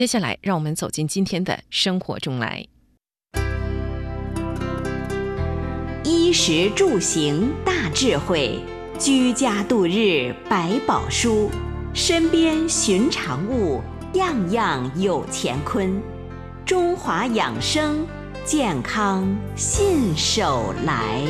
接下来，让我们走进今天的生活中来。 衣食住行大智慧，居家度日百宝书。身边寻常物，样样有乾坤。中华养生，健康信手来。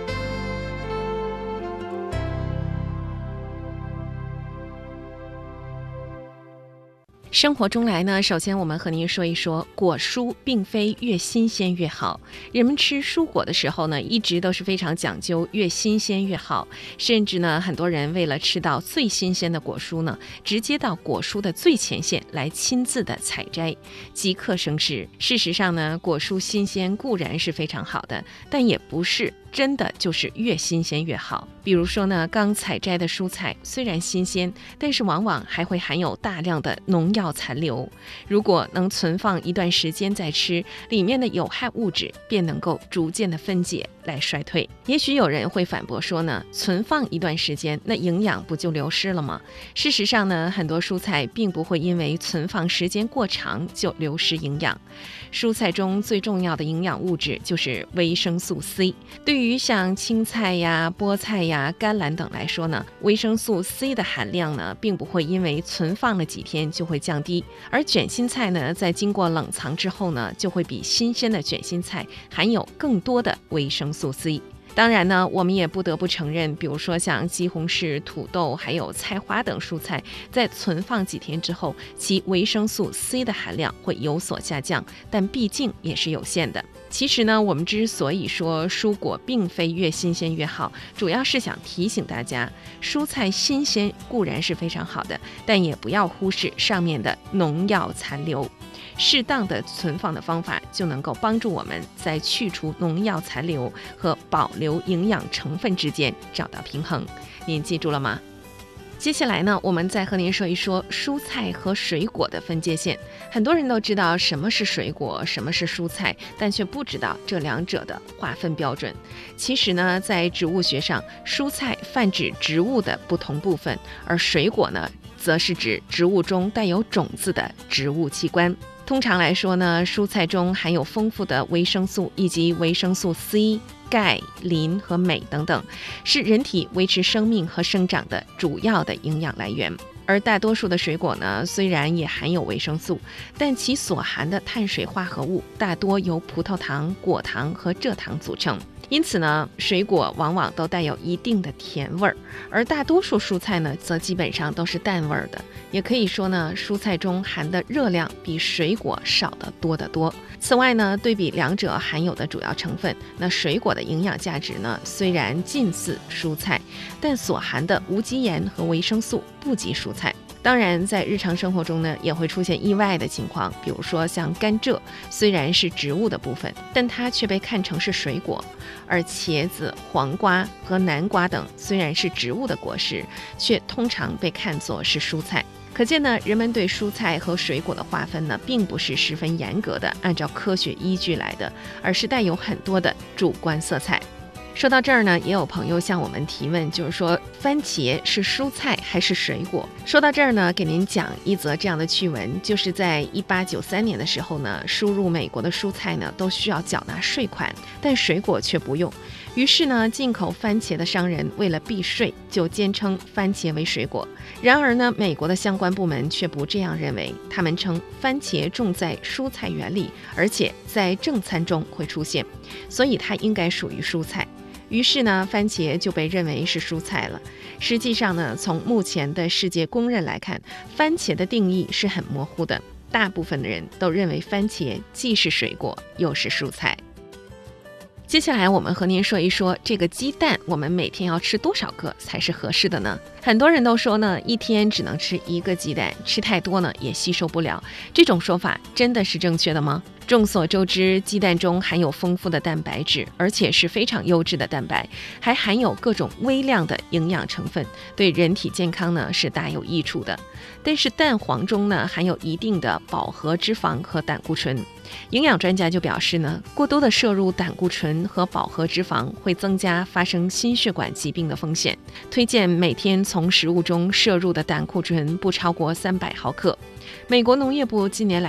生活中来呢，首先我们和您说一说，果蔬并非越新鲜越好。人们吃蔬果的时候呢，一直都是非常讲究越新鲜越好，甚至呢，很多人为了吃到最新鲜的果蔬呢，直接到果蔬的最前线来亲自的采摘，即刻生吃。事实上呢，果蔬新鲜固然是非常好的，但也不是真的就是越新鲜越好。比如说呢，刚采摘的蔬菜虽然新鲜，但是往往还会含有大量的农药残留。如果能存放一段时间再吃，里面的有害物质便能够逐渐的分解来衰退。也许有人会反驳说呢，存放一段时间，那营养不就流失了吗？事实上呢，很多蔬菜并不会因为存放时间过长就流失营养。蔬菜中最重要的营养物质就是维生素 C。对于像青菜呀、菠菜呀、甘蓝等来说呢，维生素 C 的含量呢，并不会因为存放了几天就会降低，而卷心菜呢，在经过冷藏之后呢，就会比新鲜的卷心菜含有更多的维生素 C。当然呢，我们也不得不承认，比如说像西红柿、土豆还有菜花等蔬菜，在存放几天之后，其维生素 C 的含量会有所下降，但毕竟也是有限的。其实呢，我们之所以说蔬果并非越新鲜越好，主要是想提醒大家，蔬菜新鲜固然是非常好的，但也不要忽视上面的农药残留。适当的存放的方法就能够帮助我们在去除农药残留和保留营养成分之间找到平衡。您记住了吗？接下来呢，我们再和您说一说蔬菜和水果的分界线。很多人都知道什么是水果，什么是蔬菜，但却不知道这两者的划分标准。其实呢，在植物学上，蔬菜泛指植物的不同部分，而水果呢，则是指植物中带有种子的植物器官。通常来说呢，蔬菜中含有丰富的维生素以及维生素 C、钙、磷和镁等等，是人体维持生命和生长的主要的营养来源。而大多数的水果呢，虽然也含有维生素，但其所含的碳水化合物大多由葡萄糖、果糖和蔗糖组成。因此呢，水果往往都带有一定的甜味儿，而大多数蔬菜呢，则基本上都是淡味儿的。也可以说呢，蔬菜中含的热量比水果少得多得多。此外呢，对比两者含有的主要成分，那水果的营养价值呢，虽然近似蔬菜，但所含的无机盐和维生素不及蔬菜。当然，在日常生活中呢，也会出现意外的情况，比如说像甘蔗，虽然是植物的部分，但它却被看成是水果；而茄子、黄瓜和南瓜等虽然是植物的果实，却通常被看作是蔬菜。可见呢，人们对蔬菜和水果的划分呢，并不是十分严格的按照科学依据来的，而是带有很多的主观色彩。说到这儿呢，也有朋友向我们提问，就是说番茄是蔬菜还是水果？说到这儿呢，给您讲一则这样的趣闻，就是在1893年的时候呢，输入美国的蔬菜呢都需要缴纳税款，但水果却不用。于是呢，进口番茄的商人为了避税，就坚称番茄为水果。然而呢，美国的相关部门却不这样认为，他们称番茄种在蔬菜园里，而且在正餐中会出现，所以它应该属于蔬菜。于是呢，番茄就被认为是蔬菜了。实际上呢，从目前的世界公认来看，番茄的定义是很模糊的。大部分的人都认为番茄既是水果又是蔬菜。接下来我们和您说一说这个鸡蛋，我们每天要吃多少个才是合适的呢？很多人都说呢，一天只能吃1个鸡蛋，吃太多呢也吸收不了。这种说法真的是正确的吗？众所周知，鸡蛋中含有丰富的蛋白质，而且是非常优质的蛋白，还含有各种微量的营养成分，对人体健康呢是大有益处的。但是蛋黄中呢含有一定的饱和脂肪和胆固醇。营养专家就表示呢，过多的摄入胆固醇和饱和脂肪会增加发生心血管疾病的风险，推荐每天从食物中摄入的胆固醇不超过300毫克。美国农业部近年来